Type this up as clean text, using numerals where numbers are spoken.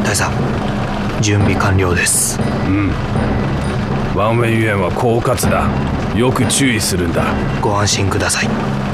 大佐、準備完了です。 ワンウェイユエンは狡猾だ。よく注意するんだ。 ご安心ください。